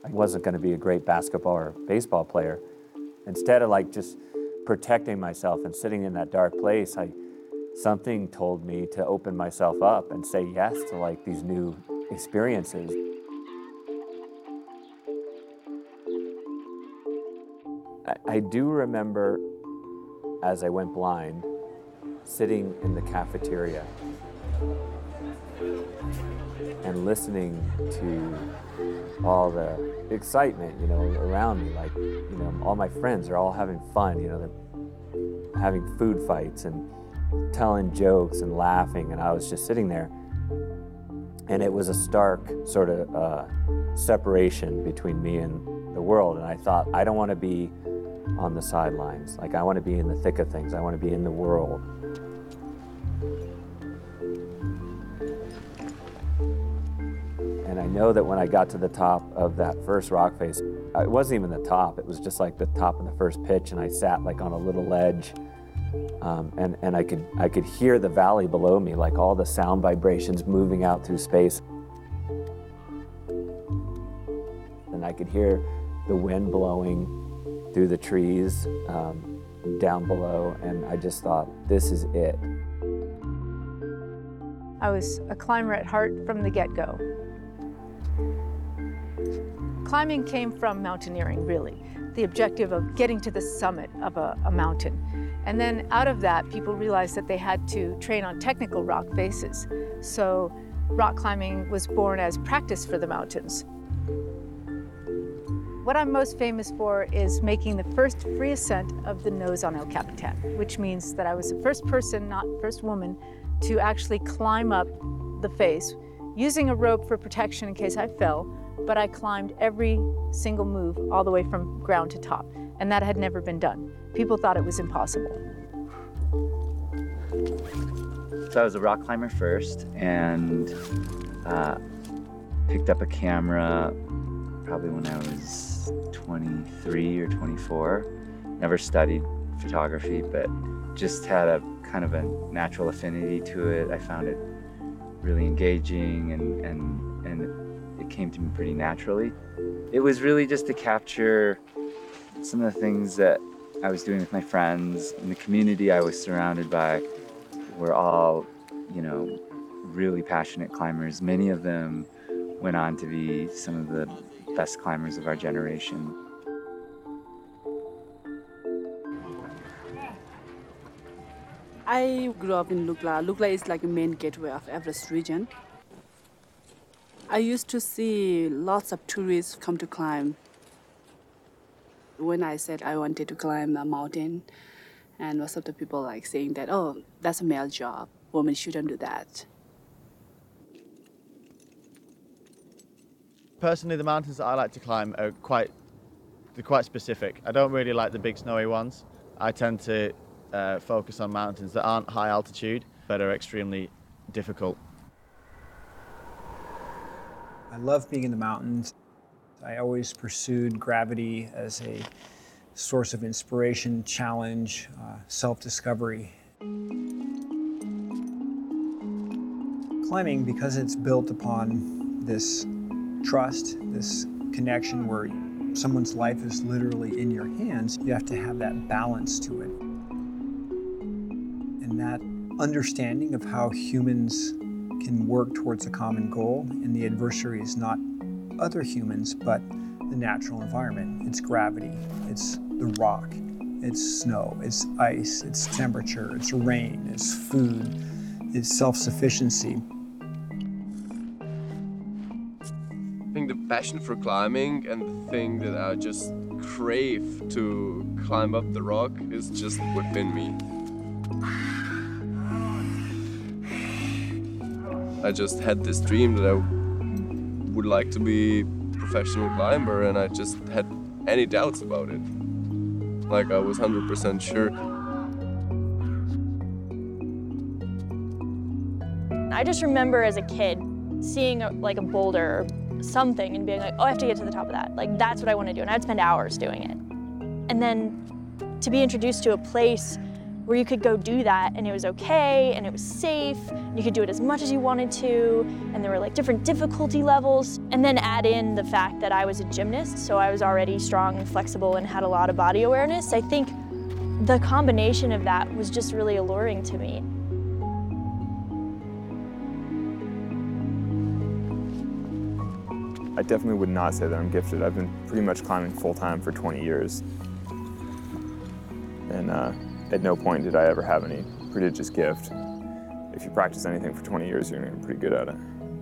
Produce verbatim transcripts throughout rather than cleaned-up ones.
I wasn't going to be a great basketball or baseball player. Instead of like just protecting myself and sitting in that dark place, I, something told me to open myself up and say yes to like these new experiences. I, I do remember as I went blind, sitting in the cafeteria and listening to all the excitement, you know, around me. Like, you know, all my friends are all having fun, you know, they're having food fights and telling jokes and laughing, and I was just sitting there. And it was a stark sort of uh, separation between me and the world. And I thought, I don't want to be on the sidelines. Like, I want to be in the thick of things. I want to be in the world. And I know that when I got to the top of that first rock face, it wasn't even the top. It was just like the top of the first pitch, and I sat like on a little ledge. Um, and, and I could I could hear the valley below me, like all the sound vibrations moving out through space. And I could hear the wind blowing through the trees um, down below, and I just thought, this is it. I was a climber at heart from the get-go. Climbing came from mountaineering, really. The objective of getting to the summit of a, a mountain. And then out of that, people realized that they had to train on technical rock faces. So rock climbing was born as practice for the mountains. What I'm most famous for is making the first free ascent of the nose on El Capitan, which means that I was the first person, not first woman, to actually climb up the face, using a rope for protection in case I fell, but I climbed every single move all the way from ground to top, and that had never been done. People thought it was impossible. So I was a rock climber first, and uh, picked up a camera probably when I was twenty-three or twenty-four. Never studied photography, but just had a kind of a natural affinity to it. I found it really engaging, and, and, and it came to me pretty naturally. It was really just to capture some of the things that I was doing with my friends, and the community I was surrounded by were all, you know, really passionate climbers. Many of them went on to be some of the best climbers of our generation. I grew up in Lukla. Lukla is like a main gateway of Everest region. I used to see lots of tourists come to climb. When I said I wanted to climb a mountain, and most of the people like saying that, oh, that's a male job. Women shouldn't do that. Personally, the mountains that I like to climb are quite, they're quite specific. I don't really like the big snowy ones. I tend to uh, focus on mountains that aren't high altitude, but are extremely difficult. I love being in the mountains. I always pursued gravity as a source of inspiration, challenge, uh, self-discovery. Climbing, because it's built upon this trust, this connection where someone's life is literally in your hands, you have to have that balance to it. And that understanding of how humans can work towards a common goal, and the adversary is not other humans, but the natural environment. It's gravity, it's the rock, it's snow, it's ice, it's temperature, it's rain, it's food, it's self-sufficiency. I think the passion for climbing and the thing that I just crave to climb up the rock is just within me. I just had this dream that I would like to be a professional climber, and I just had any doubts about it. Like, I was one hundred percent sure. I just remember as a kid seeing a, like a boulder or something and being like, oh, I have to get to the top of that. Like, that's what I want to do, and I'd spend hours doing it. And then to be introduced to a place where you could go do that and it was okay and it was safe, and you could do it as much as you wanted to, and there were like different difficulty levels. And then add in the fact that I was a gymnast, so I was already strong and flexible and had a lot of body awareness. I think the combination of that was just really alluring to me. I definitely would not say that I'm gifted. I've been pretty much climbing full-time for twenty years. And uh, at no point did I ever have any prodigious gift. If you practice anything for twenty years, you're gonna get pretty good at it.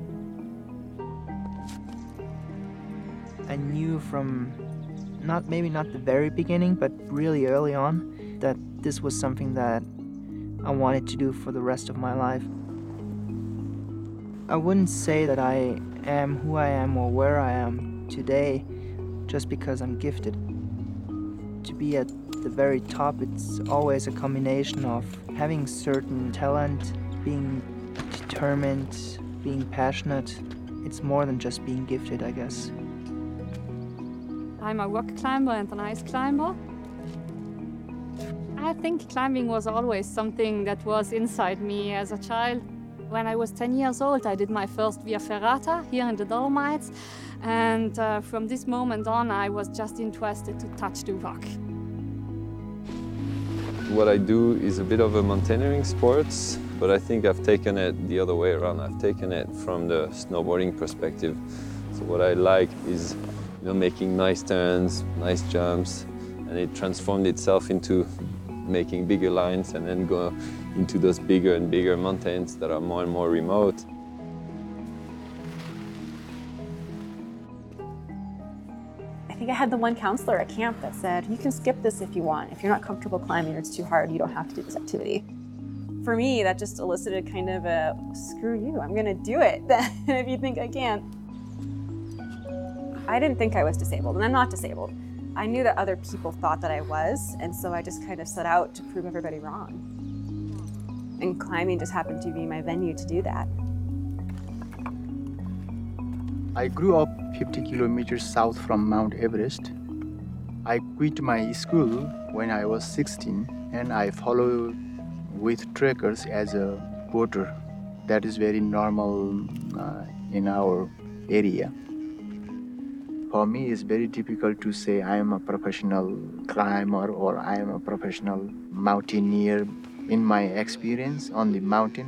I knew from, not maybe not the very beginning, but really early on, that this was something that I wanted to do for the rest of my life. I wouldn't say that I am who I am or where I am today just because I'm gifted. To be at the very top, it's always a combination of having certain talent, being determined, being passionate. It's more than just being gifted, I guess. I'm a rock climber and an ice climber. I think climbing was always something that was inside me as a child. When I was ten years old, I did my first Via Ferrata here in the Dolomites, and uh, from this moment on, I was just interested to touch the rock. What I do is a bit of a mountaineering sports, but I think I've taken it the other way around. I've taken it from the snowboarding perspective. So what I like is, you know, making nice turns, nice jumps, and it transformed itself into making bigger lines and then go into those bigger and bigger mountains that are more and more remote. I think I had the one counselor at camp that said, you can skip this if you want. If you're not comfortable climbing or it's too hard, you don't have to do this activity. For me, that just elicited kind of a, screw you, I'm gonna do it if you think I can't. I didn't think I was disabled, and I'm not disabled. I knew that other people thought that I was, and so I just kind of set out to prove everybody wrong. And climbing just happened to be my venue to do that. I grew up fifty kilometers south from Mount Everest. I quit my school when I was sixteen, and I followed with trekkers as a porter. That is very normal uh, in our area. For me, it's very difficult to say I am a professional climber or I am a professional mountaineer. In my experience on the mountain,